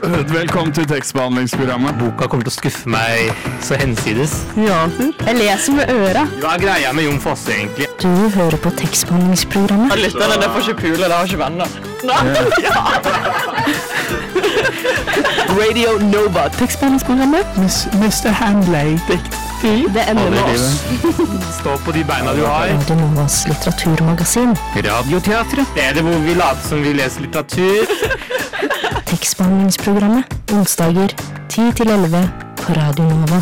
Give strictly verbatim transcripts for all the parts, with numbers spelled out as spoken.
Velkommen til tekstbehandlingsprogrammet. Boka kommer til å skuffe meg så hensides. Ja, jeg leser med øra. Hva er greia med Jon Fosse egentlig? Du hører på tekstbehandlingsprogrammet. Lytterne, det får ikke pule, det har ikke venner. Nei, ja. Radio Nova, tekstbehandlingsprogrammet. mister Handley. Det ender med oss. Stå på de beina du har. Radio Novas litteraturmagasin. Radioteatret. Stedet hvor vi later som vi leser litteratur. Tekstbehandlingsprogrammet. Onsdager ti til elleve på Radio Nova.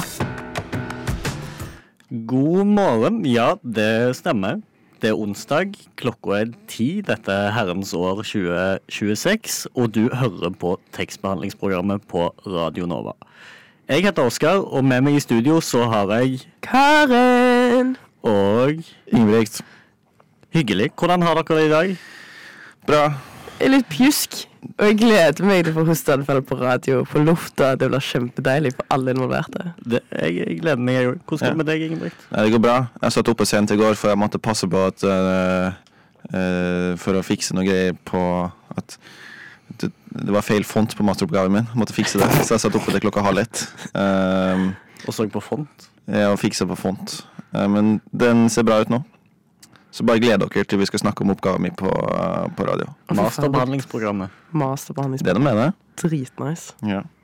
God morgen, ja, det stemmer. Det er onsdag, klokka er ti, dette er herrens år tjue tjueseks, og du hører på tekstbehandlingsprogrammet på Radio Nova. Jeg heter Oskar, og med meg i studio så har jeg Karen. og Ingebrigt. hyggelig. Hvordan har dere det i dag? Bra. Jeg er litt pjusk, og jeg gleder meg til å få hosteanfall på radio på lufta. Det blir kjempedeilig for alle involverte. Det, jeg, jeg gleder meg, jeg. Hvordan går det Ja. med deg, Ingebrigt? Nei, det går bra. Jeg satt oppe sent i går, for jeg måtte passe på at uh, uh, for å fikse noe greier på at det, det var feil font på masteroppgaven min. Jeg måtte fikse det, så jeg satt oppe til klokka halv ett. Um, Og så på font? jeg har fikset på font. Uh, men den ser bra ut nå. Så bare gled dere til vi skal snakke om oppgaven min på, uh, på radio. Masterbehandlingsprogrammet. Masterbehandling. Det er det med det. Dritnice. Ja.